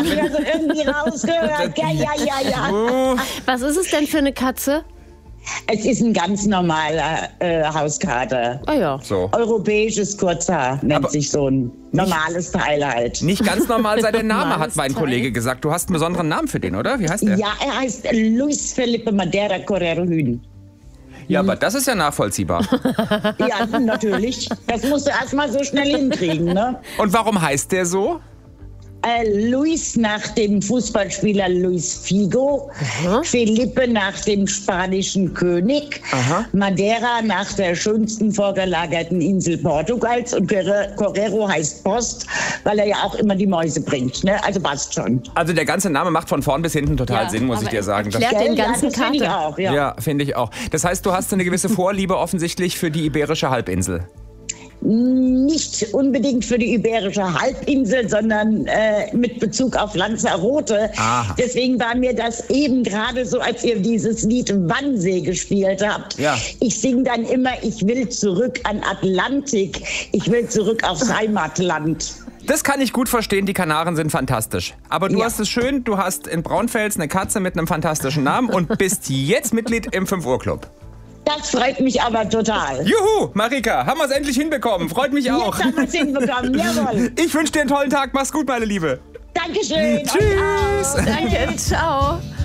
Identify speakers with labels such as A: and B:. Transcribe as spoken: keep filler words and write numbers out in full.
A: Hab ich also irgendwie rausgehört. Ja, ja, ja, ja.
B: Was ist es denn für eine Katze?
A: Es ist ein ganz normaler äh, Hauskater.
B: Ah ja.
C: So.
A: Europäisches Kurzhaar nennt
C: Aber
A: sich so ein normales Teil halt.
C: Nicht ganz normal sei der Name, hat
B: Normales
C: mein
B: Teil.
C: Kollege gesagt. Du hast einen besonderen Namen für den, oder? Wie heißt der?
A: Ja, er heißt Luis Felipe Madeira Correro Hühn.
C: Ja, aber das ist ja nachvollziehbar.
A: Ja, natürlich. Das musst du erst mal so schnell hinkriegen, ne?
C: Und warum heißt der so?
A: Äh, Luis nach dem Fußballspieler Luis Figo,
B: Aha.
A: Felipe nach dem spanischen König,
C: Aha.
A: Madeira nach der schönsten vorgelagerten Insel Portugals und Correro heißt Post, weil er ja auch immer die Mäuse bringt. Ne? Also passt schon.
C: Also der ganze Name macht von vorn bis hinten total
B: Ja,
C: Sinn, muss ich
B: aber
C: dir sagen. Das,
B: erklärt den
A: Ja,
B: ganzen
A: das finde ich
B: Kater.
A: auch, ja.
C: ja, finde ich auch. Das heißt, du hast eine gewisse Vorliebe offensichtlich für die Iberische Halbinsel.
A: Nicht unbedingt für die Iberische Halbinsel, sondern äh, mit Bezug auf Lanzarote.
C: Aha.
A: Deswegen war mir das eben gerade so, als ihr dieses Lied Wannsee gespielt habt.
C: Ja.
A: Ich singe dann immer, ich will zurück an Atlantik, ich will zurück aufs Heimatland.
C: Das kann ich gut verstehen, die Kanaren sind fantastisch. Aber du
A: Ja.
C: hast es schön, du hast in Braunfels eine Katze mit einem fantastischen Namen und bist jetzt Mitglied im fünf Uhr Club.
A: Das freut mich aber total.
C: Juhu, Marika, haben wir es endlich hinbekommen. Freut mich auch.
A: Jetzt haben wir es hinbekommen, jawohl.
C: Ich wünsche dir einen tollen Tag. Mach's gut, meine Liebe.
A: Dankeschön.
C: Tschüss.
A: Euch auch.
B: Danke, ciao.